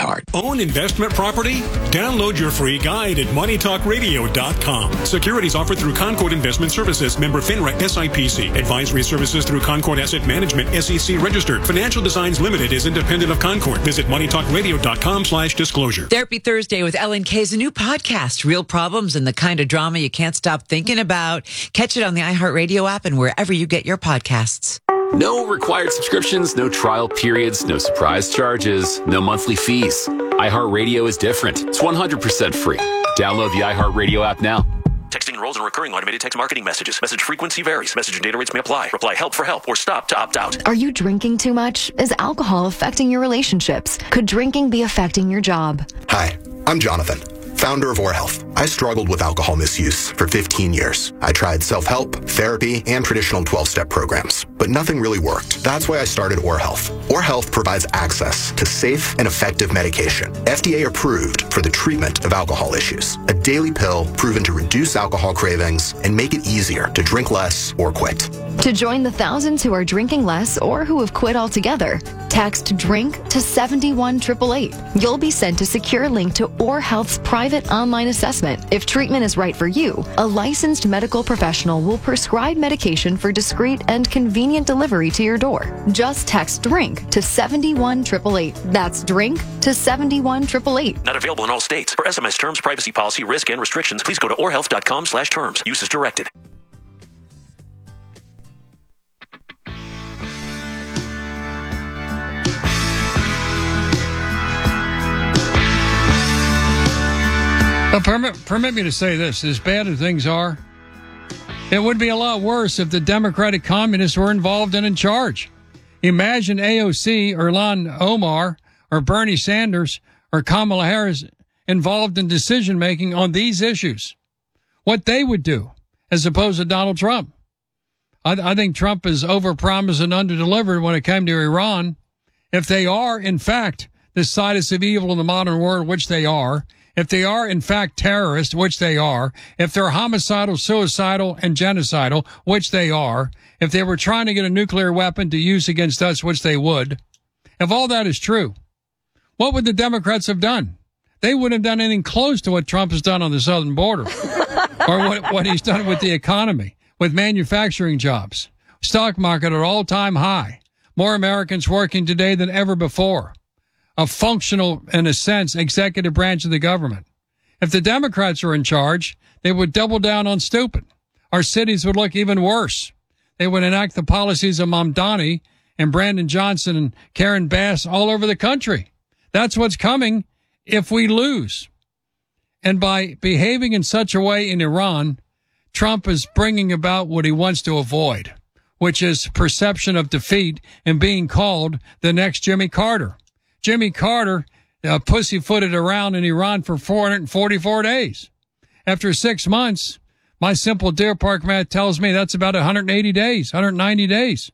card. Own investment property? Download your free guide at moneytalkradio.com. Securities offered through Concord Investment Services, member FINRA SIPC. Advisory services through Concord Asset Management, SEC registered. Financial Designs Limited is independent of Concord. Visit moneytalkradio.com/disclosure. Therapy Thursday with Ellen K is a new podcast. Real problems and the kind of drama you can't stop thinking about. Catch it on the iHeartRadio app and wherever you get your podcasts. No required subscriptions, no trial periods, no surprise charges, no monthly fees. iHeartRadio is different. It's 100% free. Download the iHeartRadio app now. Texting enrolls in recurring automated text marketing messages. Message frequency varies. Message and data rates may apply. Reply help for help or stop to opt out. Are you drinking too much? Is alcohol affecting your relationships? Could drinking be affecting your job? Hi, I'm Jonathan, founder of Or Health. I struggled with alcohol misuse for 15 years. I tried self-help, therapy, and traditional 12-step programs, but nothing really worked. That's why I started Or Health. Or Health provides access to safe and effective medication, FDA approved for the treatment of alcohol issues. A daily pill proven to reduce alcohol cravings and make it easier to drink less or quit. To join the thousands who are drinking less or who have quit altogether, text DRINK to 71888. You'll be sent a secure link to Or Health's private online assessment. If treatment is right for you, a licensed medical professional will prescribe medication for discreet and convenient delivery to your door. Just text DRINK to 71888. That's DRINK to 71888. Not available in all states. For SMS terms, privacy policy, risk, and restrictions, please go to orhealth.com/terms. Use as directed. Permit me to say this. As bad as things are, it would be a lot worse if the Democratic Communists were involved and in charge. Imagine AOC or Ilhan Omar or Bernie Sanders or Kamala Harris involved in decision-making on these issues. What they would do as opposed to Donald Trump. I think Trump is overpromised and underdelivered when it came to Iran. If they are, in fact, the situs of evil in the modern world, which they are, if they are, in fact, terrorists, which they are, if they're homicidal, suicidal, and genocidal, which they are, if they were trying to get a nuclear weapon to use against us, which they would, if all that is true, what would the Democrats have done? They wouldn't have done anything close to what Trump has done on the southern border or what he's done with the economy, with manufacturing jobs, stock market at all-time high, more Americans working today than ever before. A functional, in a sense, executive branch of the government. If the Democrats are in charge, they would double down on stupid. Our cities would look even worse. They would enact the policies of Mamdani and Brandon Johnson and Karen Bass all over the country. That's what's coming if we lose. And by behaving in such a way in Iran, Trump is bringing about what he wants to avoid, which is perception of defeat and being called the next Jimmy Carter. Jimmy Carter pussyfooted around in Iran for 444 days. After 6 months, my simple Deer Park math tells me that's about 180 days, 190 days.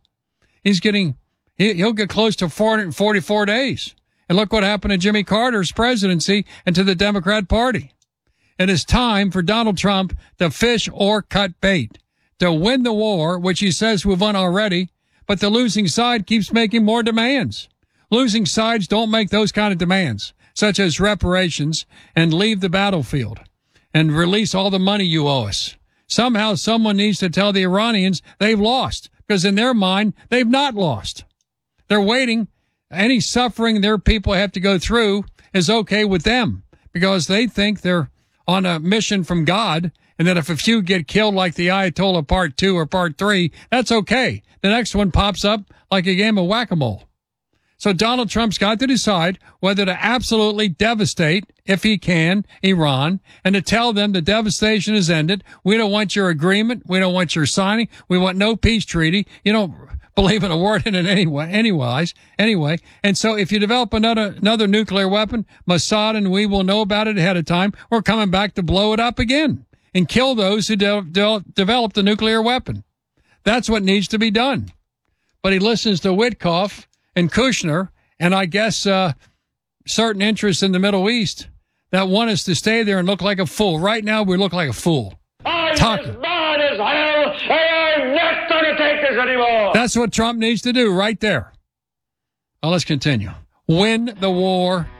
He'll get close to 444 days. And look what happened to Jimmy Carter's presidency and to the Democrat Party. It is time for Donald Trump to fish or cut bait, to win the war, which he says we've won already, but the losing side keeps making more demands. Losing sides don't make those kind of demands, such as reparations and leave the battlefield and release all the money you owe us. Somehow someone needs to tell the Iranians they've lost, because in their mind, they've not lost. They're waiting. Any suffering their people have to go through is okay with them, because they think they're on a mission from God, and that if a few get killed like the Ayatollah Part 2 or Part 3, that's okay. The next one pops up like a game of whack-a-mole. So Donald Trump's got to decide whether to absolutely devastate, if he can, Iran, and to tell them the devastation is ended. We don't want your agreement. We don't want your signing. We want no peace treaty. You don't believe in a word in it anyway. And so if you develop another nuclear weapon, Mossad and we will know about it ahead of time. We're coming back to blow it up again and kill those who developed the nuclear weapon. That's what needs to be done. But he listens to Witkoff and Kushner, and I guess certain interests in the Middle East that want us to stay there and look like a fool. Right now, we look like a fool. I'm as mad as hell, and I'm not going to take this anymore. That's what Trump needs to do right there. Well, let's continue. Win the war